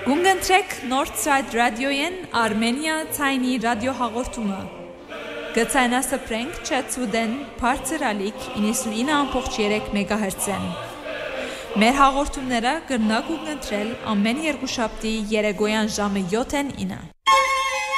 Գունգընտրեք Northside Radio-ին Armenia ցայնի ռադիոհաղորդումը։ Գցայնասպրենք չեցուդեն բարձր ալիք 99.3 MHz-ն։ Մեր հաղորդումները կրնակ ուղղընտրել ամեն երկուշաբթի երեկոյան ժամը 7-ին 9։